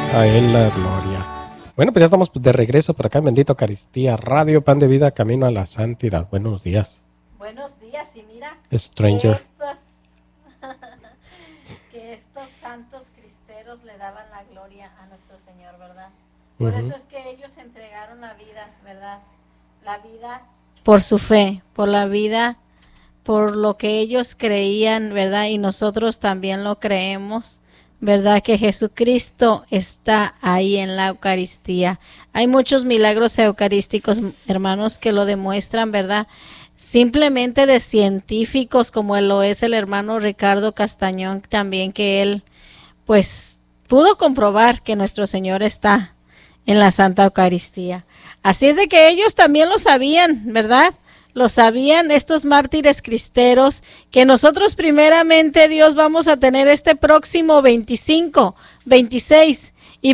A él la gloria. Bueno, pues ya estamos de regreso por acá en Bendita Eucaristía Radio, Pan de Vida, Camino a la Santidad. Buenos días. Buenos días, y mira, Stranger. Que estos santos cristeros le daban la gloria a nuestro Señor, ¿verdad? Por eso es que ellos entregaron la vida, ¿verdad? La vida por su fe, por la vida, por lo que ellos creían, ¿verdad? Y nosotros también lo creemos, ¿verdad? Que Jesucristo está ahí en la Eucaristía. Hay muchos milagros eucarísticos, hermanos, que lo demuestran, ¿verdad? Simplemente de científicos, como lo es el hermano Ricardo Castañón también, que él, pues, pudo comprobar que nuestro Señor está en la Santa Eucaristía. Así es de que ellos también lo sabían, ¿verdad? Lo sabían estos mártires cristeros, que nosotros primeramente, Dios, vamos a tener este próximo 25, 26 y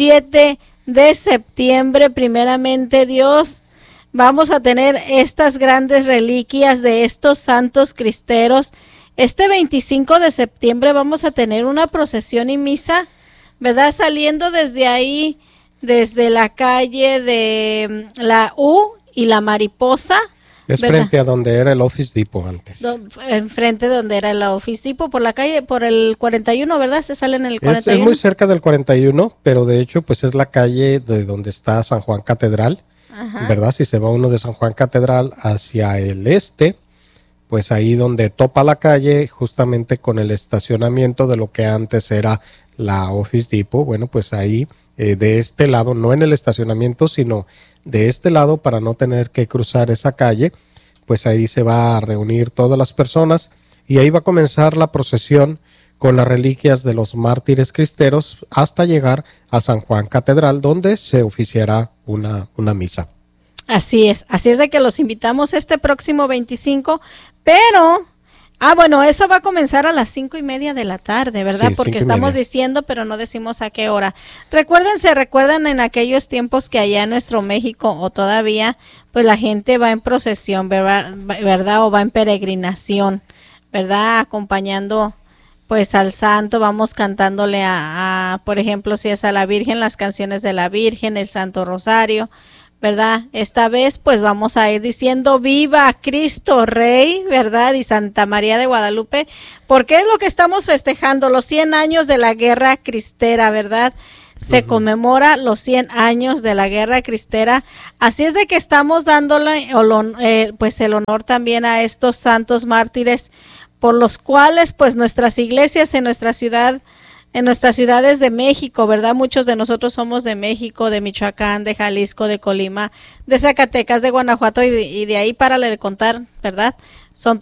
27 de septiembre, primeramente, Dios, vamos a tener estas grandes reliquias de estos santos cristeros. Este 25 de septiembre vamos a tener una procesión y misa, ¿verdad? Saliendo desde ahí, desde la calle de la U y la Mariposa. Es ¿verdad? frente a donde era el Office Depot antes. Enfrente de donde era el Office Depot, por la calle, por el 41, ¿verdad? Se sale en el 41. Es muy cerca del 41, pero de hecho pues es la calle de donde está San Juan Catedral, ¿verdad? Si se va uno de San Juan Catedral hacia el este, pues ahí donde topa la calle, justamente con el estacionamiento de lo que antes era la Office Depot, bueno, pues ahí de este lado, no en el estacionamiento, sino de este lado, para no tener que cruzar esa calle, pues ahí se va a reunir todas las personas y ahí va a comenzar la procesión con las reliquias de los mártires cristeros hasta llegar a San Juan Catedral, donde se oficiará una misa. Así es de que los invitamos este próximo 25, pero... bueno, eso va a comenzar a las 5:30 de la tarde, ¿verdad? Sí, porque estamos diciendo, pero no decimos a qué hora. Recuerdan en aquellos tiempos que allá en nuestro México, o todavía, pues la gente va en procesión, ¿verdad? O va en peregrinación, ¿verdad? Acompañando, pues, al santo, vamos cantándole por ejemplo, si es a la Virgen, las canciones de la Virgen, el Santo Rosario, ¿verdad? Esta vez pues vamos a ir diciendo viva Cristo Rey, ¿verdad? Y Santa María de Guadalupe, porque es lo que estamos festejando, los 100 años de la Guerra Cristera, ¿verdad? Se conmemora los 100 años de la Guerra Cristera, así es de que estamos dándole pues el honor también a estos santos mártires, por los cuales pues nuestras iglesias en nuestra ciudad, en nuestras ciudades de México, ¿verdad? Muchos de nosotros somos de México, de Michoacán, de Jalisco, de Colima, de Zacatecas, de Guanajuato y de ahí párale de contar, ¿verdad? Son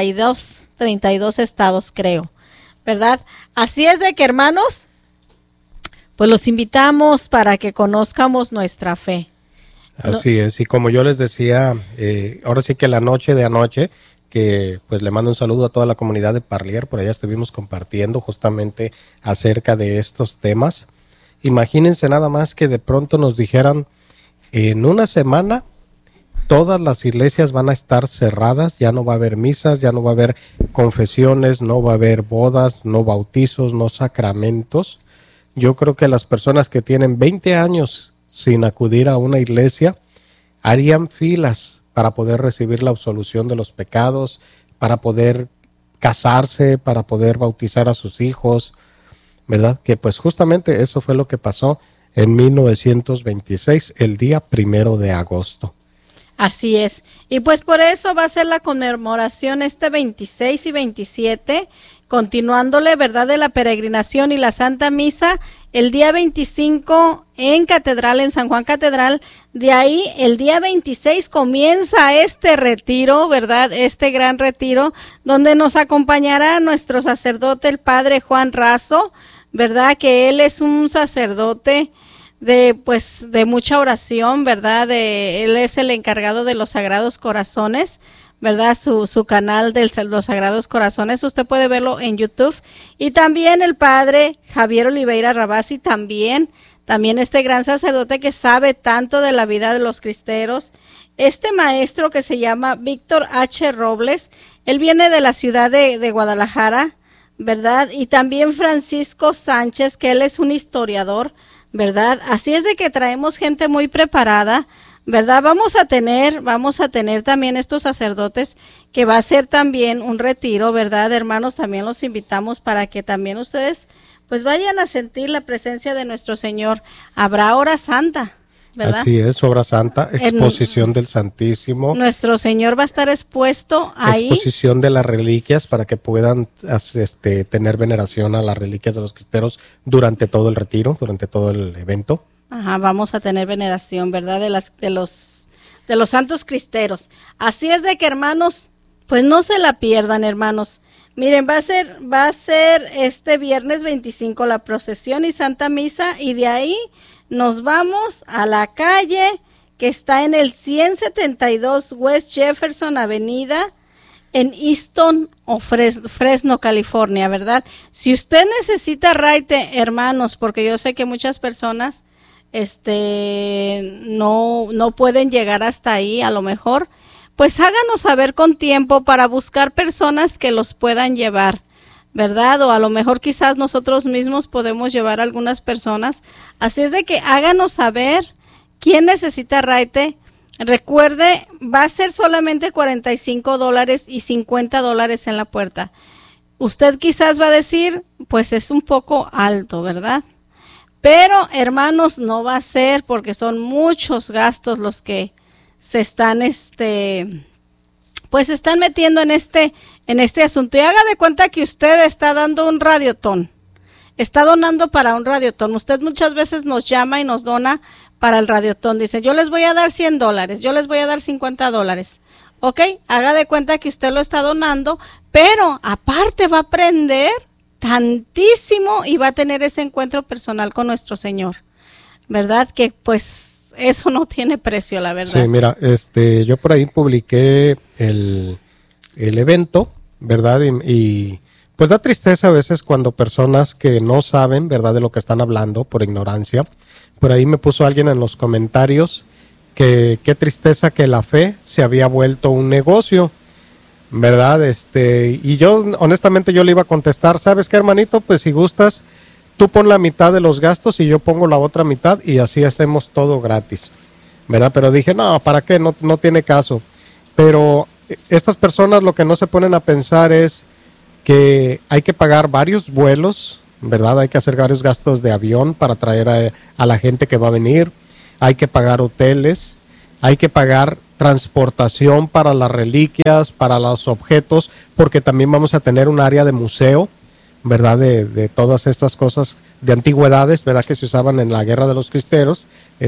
32 estados, creo, ¿verdad? Así es de que, hermanos, pues los invitamos para que conozcamos nuestra fe. Así es, y como yo les decía, ahora sí que la noche de anoche, que pues le mando un saludo a toda la comunidad de Parlier, por allá estuvimos compartiendo justamente acerca de estos temas. Imagínense nada más que de pronto nos dijeran, en una semana todas las iglesias van a estar cerradas, ya no va a haber misas, ya no va a haber confesiones, no va a haber bodas, no bautizos, no sacramentos. Yo creo que las personas que tienen 20 años sin acudir a una iglesia harían filas para poder recibir la absolución de los pecados, para poder casarse, para poder bautizar a sus hijos, ¿verdad? Que pues justamente eso fue lo que pasó en 1926, el día 1 de agosto. Así es, y pues por eso va a ser la conmemoración este 26 y 27, continuándole, ¿verdad?, de la peregrinación y la Santa Misa, el día 25 en Catedral, en San Juan Catedral. De ahí, el día 26 comienza este retiro, ¿verdad?, este gran retiro, donde nos acompañará nuestro sacerdote, el Padre Juan Razo, ¿verdad?, que él es un sacerdote de mucha oración, ¿verdad? Él es el encargado de los Sagrados Corazones, ¿verdad? Su canal de los Sagrados Corazones, usted puede verlo en YouTube. Y también el padre Javier Oliveira Rabasi, también este gran sacerdote que sabe tanto de la vida de los cristeros. Este maestro que se llama Víctor H. Robles, él viene de la ciudad de Guadalajara, ¿verdad? Y también Francisco Sánchez, que él es un historiador, ¿verdad? Así es de que traemos gente muy preparada, ¿verdad? Vamos a tener también estos sacerdotes, que va a ser también un retiro, ¿verdad? Hermanos, también los invitamos para que también ustedes pues vayan a sentir la presencia de nuestro Señor. Habrá hora santa, ¿verdad? Así es, hora santa, exposición del Santísimo. Nuestro Señor va a estar expuesto ahí. Exposición de las reliquias para que puedan tener veneración a las reliquias de los cristeros durante todo el retiro, durante todo el evento. Ajá, vamos a tener veneración, ¿verdad? De los santos cristeros. Así es de que, hermanos, pues no se la pierdan, hermanos. Miren, va a ser este viernes 25 la procesión y Santa Misa, y de ahí nos vamos a la calle que está en el 172 West Jefferson Avenida en Easton o Fresno, California, ¿verdad? Si usted necesita raite, hermanos, porque yo sé que muchas personas no pueden llegar hasta ahí, a lo mejor, pues háganos saber con tiempo para buscar personas que los puedan llevar, ¿verdad? O a lo mejor quizás nosotros mismos podemos llevar a algunas personas. Así es de que háganos saber quién necesita raite. Recuerde, va a ser solamente $45 y $50 en la puerta. Usted quizás va a decir, pues es un poco alto, ¿verdad? Pero, hermanos, no va a ser, porque son muchos gastos los que se están, pues se están metiendo en este asunto. Y haga de cuenta que usted está dando un radiotón, está donando para un radiotón. Usted muchas veces nos llama y nos dona para el radiotón. Dice, yo les voy a dar $100, yo les voy a dar $50. Ok, haga de cuenta que usted lo está donando, pero aparte va a aprender tantísimo y va a tener ese encuentro personal con nuestro Señor, ¿verdad? Que pues eso no tiene precio, la verdad. Sí, mira, yo por ahí publiqué el evento, ¿verdad? Y pues da tristeza a veces cuando personas que no saben, ¿verdad?, de lo que están hablando por ignorancia. Por ahí me puso alguien en los comentarios que qué tristeza que la fe se había vuelto un negocio, ¿verdad? Y yo, honestamente, yo le iba a contestar, ¿sabes qué, hermanito? Pues si gustas, tú pon la mitad de los gastos y yo pongo la otra mitad y así hacemos todo gratis, ¿verdad? Pero dije, no, ¿para qué? No tiene caso. Pero estas personas lo que no se ponen a pensar es que hay que pagar varios vuelos, ¿verdad? Hay que hacer varios gastos de avión para traer a la gente que va a venir. Hay que pagar hoteles, hay que pagar transportación para las reliquias, para los objetos, porque también vamos a tener un área de museo, ¿verdad? De todas estas cosas de antigüedades, ¿verdad? Que se usaban en la Guerra de los Cristeros,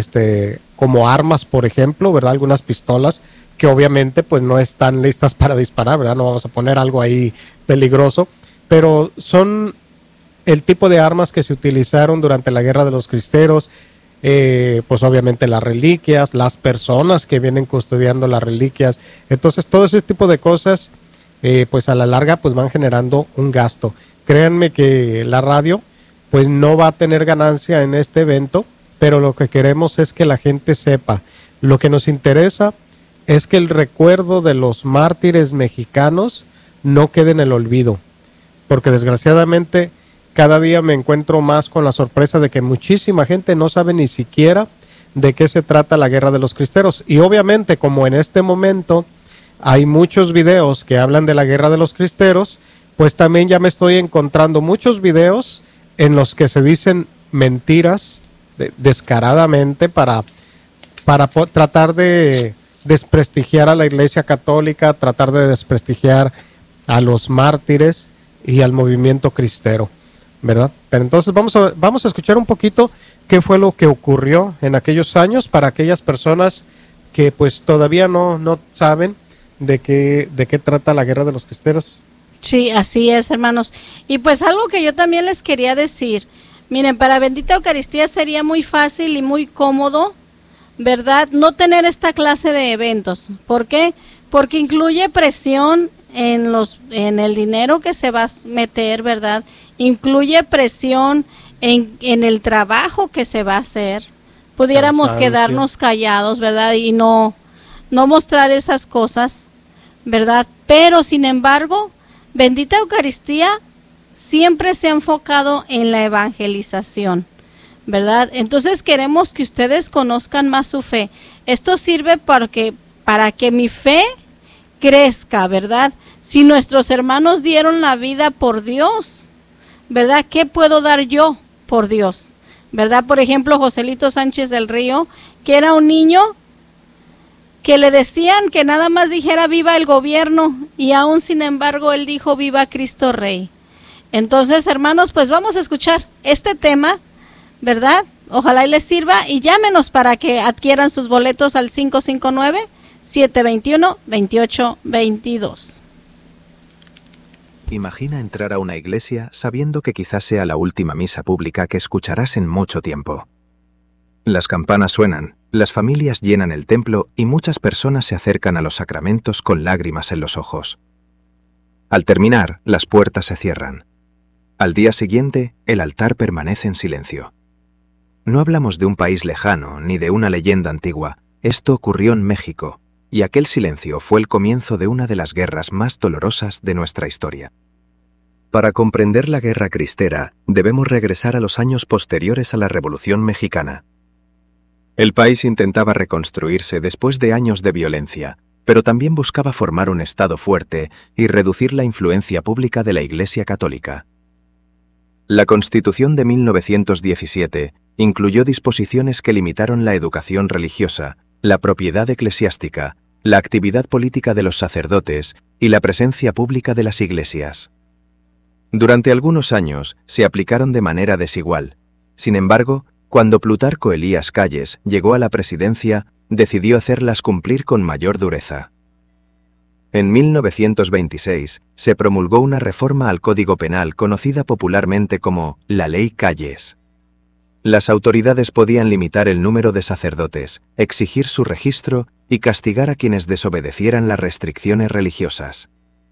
como armas, por ejemplo, ¿verdad? Algunas pistolas que obviamente pues no están listas para disparar, ¿verdad? No vamos a poner algo ahí peligroso, pero son el tipo de armas que se utilizaron durante la Guerra de los Cristeros. Pues obviamente las reliquias, las personas que vienen custodiando las reliquias. Entonces todo ese tipo de cosas pues a la larga pues van generando un gasto. Créanme que la radio pues no va a tener ganancia en este evento, pero lo que queremos es que la gente sepa. Lo que nos interesa es que el recuerdo de los mártires mexicanos no quede en el olvido, porque desgraciadamente cada día me encuentro más con la sorpresa de que muchísima gente no sabe ni siquiera de qué se trata la Guerra de los Cristeros. Y obviamente, como en este momento hay muchos videos que hablan de la Guerra de los Cristeros, pues también ya me estoy encontrando muchos videos en los que se dicen mentiras descaradamente para tratar de desprestigiar a la Iglesia Católica, tratar de desprestigiar a los mártires y al movimiento cristero, ¿verdad? Pero entonces vamos a escuchar un poquito qué fue lo que ocurrió en aquellos años para aquellas personas que pues todavía no saben de qué trata la Guerra de los Cristeros. Sí, así es, hermanos. Y pues algo que yo también les quería decir, miren, para Bendita Eucaristía sería muy fácil y muy cómodo, ¿verdad?, no tener esta clase de eventos. ¿Por qué? Porque incluye presión en el dinero que se va a meter, ¿verdad? Incluye presión en el trabajo que se va a hacer. Pudiéramos quedarnos callados, ¿verdad? Y no mostrar esas cosas, ¿verdad? Pero sin embargo, Bendita Eucaristía siempre se ha enfocado en la evangelización, ¿verdad? Entonces queremos que ustedes conozcan más su fe. Esto sirve para que mi fe crezca, ¿verdad? Si nuestros hermanos dieron la vida por Dios, ¿verdad? ¿Qué puedo dar yo por Dios? ¿Verdad? Por ejemplo, Joselito Sánchez del Río, que era un niño que le decían que nada más dijera viva el gobierno, y aún sin embargo él dijo viva Cristo Rey. Entonces, hermanos, pues vamos a escuchar este tema, ¿verdad? Ojalá y les sirva, y llámenos para que adquieran sus boletos al 559-721-2822. Imagina entrar a una iglesia sabiendo que quizás sea la última misa pública que escucharás en mucho tiempo. Las campanas suenan, las familias llenan el templo y muchas personas se acercan a los sacramentos con lágrimas en los ojos. Al terminar, las puertas se cierran. Al día siguiente, el altar permanece en silencio. No hablamos de un país lejano ni de una leyenda antigua. Esto ocurrió en México, y aquel silencio fue el comienzo de una de las guerras más dolorosas de nuestra historia. Para comprender la guerra cristera, debemos regresar a los años posteriores a la Revolución Mexicana. El país intentaba reconstruirse después de años de violencia, pero también buscaba formar un Estado fuerte y reducir la influencia pública de la Iglesia Católica. La Constitución de 1917 incluyó disposiciones que limitaron la educación religiosa, la propiedad eclesiástica, la actividad política de los sacerdotes y la presencia pública de las iglesias. Durante algunos años se aplicaron de manera desigual. Sin embargo, cuando Plutarco Elías Calles llegó a la presidencia, decidió hacerlas cumplir con mayor dureza. En 1926 se promulgó una reforma al Código Penal conocida popularmente como la Ley Calles. Las autoridades podían limitar el número de sacerdotes, exigir su registro y castigar a quienes desobedecieran las restricciones religiosas.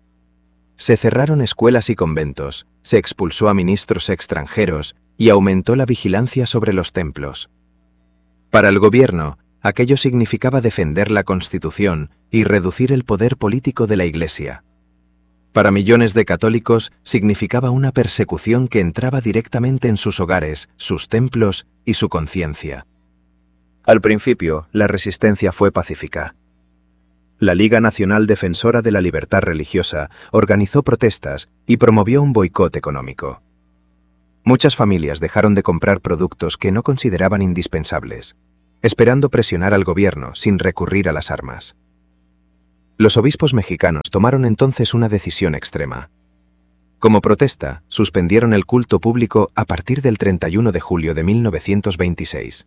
Se cerraron escuelas y conventos, se expulsó a ministros extranjeros y aumentó la vigilancia sobre los templos. Para el gobierno, aquello significaba defender la Constitución y reducir el poder político de la Iglesia. Para millones de católicos significaba una persecución que entraba directamente en sus hogares, sus templos y su conciencia. Al principio, la resistencia fue pacífica. La Liga Nacional Defensora de la Libertad Religiosa organizó protestas y promovió un boicot económico. Muchas familias dejaron de comprar productos que no consideraban indispensables, esperando presionar al gobierno sin recurrir a las armas. Los obispos mexicanos tomaron entonces una decisión extrema. Como protesta, suspendieron el culto público a partir del 31 de julio de 1926.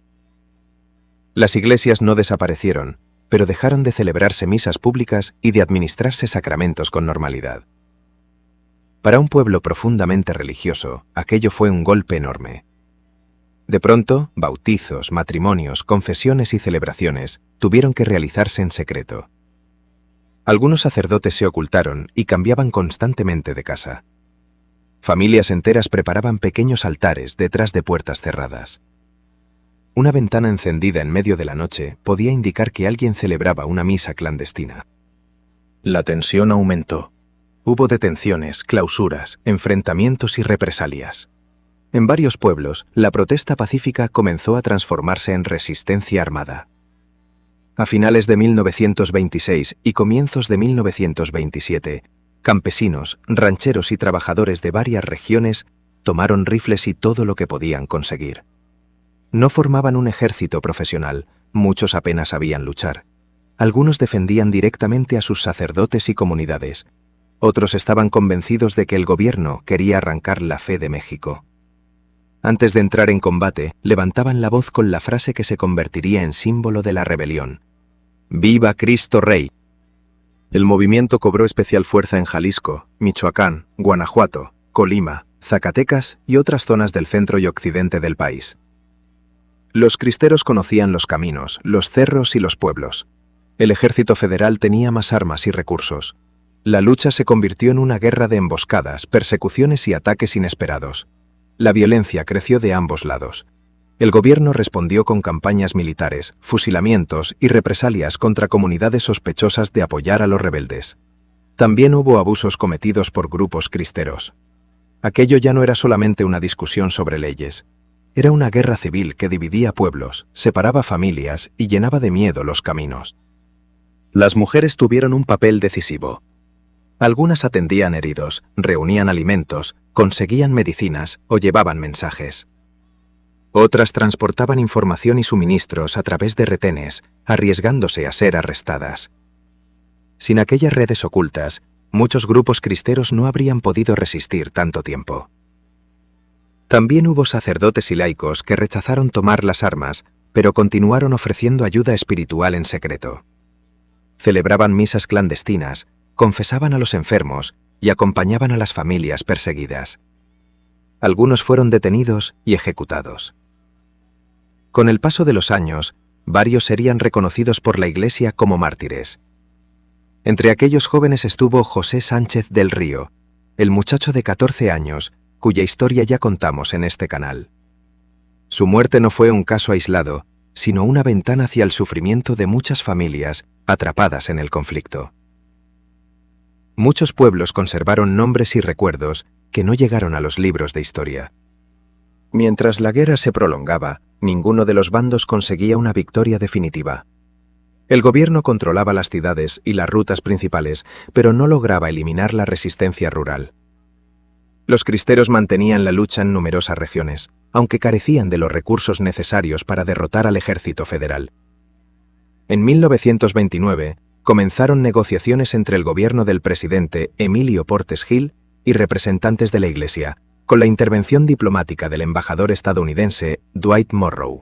Las iglesias no desaparecieron, pero dejaron de celebrarse misas públicas y de administrarse sacramentos con normalidad. Para un pueblo profundamente religioso, aquello fue un golpe enorme. De pronto, bautizos, matrimonios, confesiones y celebraciones tuvieron que realizarse en secreto. Algunos sacerdotes se ocultaron y cambiaban constantemente de casa. Familias enteras preparaban pequeños altares detrás de puertas cerradas. Una ventana encendida en medio de la noche podía indicar que alguien celebraba una misa clandestina. La tensión aumentó. Hubo detenciones, clausuras, enfrentamientos y represalias. En varios pueblos, la protesta pacífica comenzó a transformarse en resistencia armada. A finales de 1926 y comienzos de 1927, campesinos, rancheros y trabajadores de varias regiones tomaron rifles y todo lo que podían conseguir. No formaban un ejército profesional, muchos apenas sabían luchar. Algunos defendían directamente a sus sacerdotes y comunidades. Otros estaban convencidos de que el gobierno quería arrancar la fe de México. Antes de entrar en combate, levantaban la voz con la frase que se convertiría en símbolo de la rebelión: ¡Viva Cristo Rey! El movimiento cobró especial fuerza en Jalisco, Michoacán, Guanajuato, Colima, Zacatecas y otras zonas del centro y occidente del país. Los cristeros conocían los caminos, los cerros y los pueblos. El ejército federal tenía más armas y recursos. La lucha se convirtió en una guerra de emboscadas, persecuciones y ataques inesperados. La violencia creció de ambos lados. El gobierno respondió con campañas militares, fusilamientos y represalias contra comunidades sospechosas de apoyar a los rebeldes. También hubo abusos cometidos por grupos cristeros. Aquello ya no era solamente una discusión sobre leyes. Era una guerra civil que dividía pueblos, separaba familias y llenaba de miedo los caminos. Las mujeres tuvieron un papel decisivo. Algunas atendían heridos, reunían alimentos, conseguían medicinas o llevaban mensajes. Otras transportaban información y suministros a través de retenes, arriesgándose a ser arrestadas. Sin aquellas redes ocultas, muchos grupos cristeros no habrían podido resistir tanto tiempo. También hubo sacerdotes y laicos que rechazaron tomar las armas, pero continuaron ofreciendo ayuda espiritual en secreto. Celebraban misas clandestinas, confesaban a los enfermos y acompañaban a las familias perseguidas. Algunos fueron detenidos y ejecutados. Con el paso de los años, varios serían reconocidos por la Iglesia como mártires. Entre aquellos jóvenes estuvo José Sánchez del Río, el muchacho de 14 años, cuya historia ya contamos en este canal. Su muerte no fue un caso aislado, sino una ventana hacia el sufrimiento de muchas familias atrapadas en el conflicto. Muchos pueblos conservaron nombres y recuerdos que no llegaron a los libros de historia. Mientras la guerra se prolongaba, ninguno de los bandos conseguía una victoria definitiva. El gobierno controlaba las ciudades y las rutas principales, pero no lograba eliminar la resistencia rural. Los cristeros mantenían la lucha en numerosas regiones, aunque carecían de los recursos necesarios para derrotar al ejército federal. En 1929, comenzaron negociaciones entre el gobierno del presidente Emilio Portes Gil y representantes de la Iglesia, con la intervención diplomática del embajador estadounidense Dwight Morrow.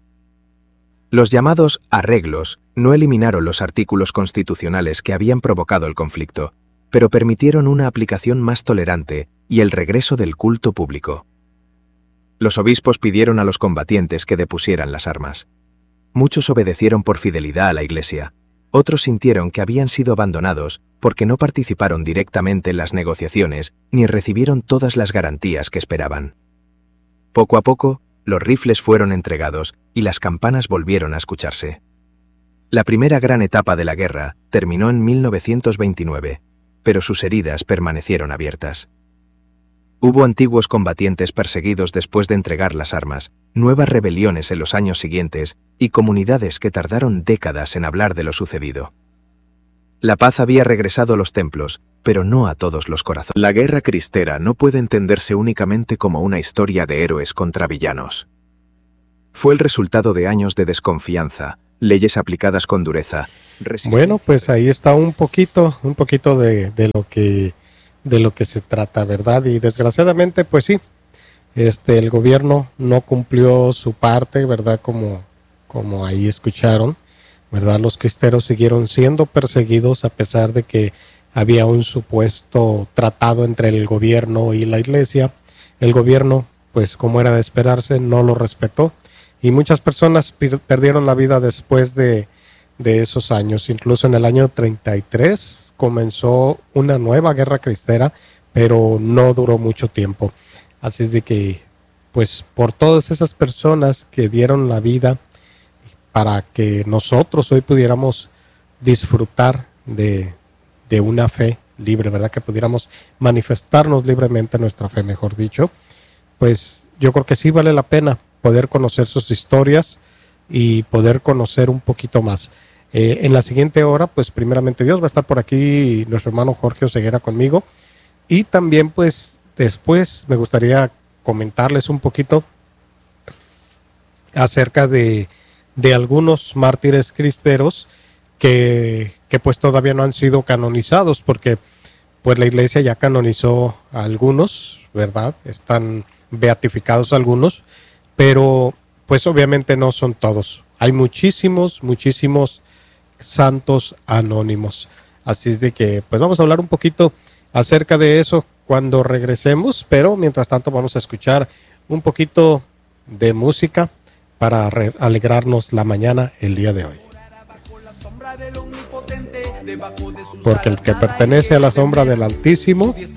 Los llamados arreglos no eliminaron los artículos constitucionales que habían provocado el conflicto, pero permitieron una aplicación más tolerante y el regreso del culto público. Los obispos pidieron a los combatientes que depusieran las armas. Muchos obedecieron por fidelidad a la Iglesia. Otros sintieron que habían sido abandonados porque no participaron directamente en las negociaciones ni recibieron todas las garantías que esperaban. Poco a poco, los rifles fueron entregados y las campanas volvieron a escucharse. La primera gran etapa de la guerra terminó en 1929, pero sus heridas permanecieron abiertas. Hubo antiguos combatientes perseguidos después de entregar las armas, nuevas rebeliones en los años siguientes y comunidades que tardaron décadas en hablar de lo sucedido. La paz había regresado a los templos, pero no a todos los corazones. La guerra cristera no puede entenderse únicamente como una historia de héroes contra villanos. Fue el resultado de años de desconfianza, leyes aplicadas con dureza. Bueno, pues ahí está un poquito de lo que se trata, ¿verdad? Y desgraciadamente, pues sí, el gobierno no cumplió su parte, ¿verdad? Como ahí escucharon, ¿verdad? Los cristeros siguieron siendo perseguidos a pesar de que había un supuesto tratado entre el gobierno y la Iglesia. El gobierno, pues como era de esperarse, no lo respetó y muchas personas perdieron la vida después de esos años. Incluso en el año 33 comenzó una nueva guerra cristera, pero no duró mucho tiempo. Así es de que, pues por todas esas personas que dieron la vida para que nosotros hoy pudiéramos disfrutar de una fe libre, ¿verdad? Que pudiéramos manifestarnos libremente nuestra fe, mejor dicho, pues yo creo que sí vale la pena poder conocer sus historias y poder conocer un poquito más. En la siguiente hora, pues primeramente Dios va a estar por aquí nuestro hermano Jorge Oseguera conmigo y también pues después me gustaría comentarles un poquito acerca de algunos mártires cristeros que pues todavía no han sido canonizados porque pues la Iglesia ya canonizó a algunos, ¿verdad? Están beatificados algunos, pero pues obviamente no son todos. Hay muchísimos santos anónimos. Así es de que pues vamos a hablar un poquito acerca de eso cuando regresemos, pero mientras tanto vamos a escuchar un poquito de música para alegrarnos la mañana el día de hoy. Porque el que pertenece a la sombra del Altísimo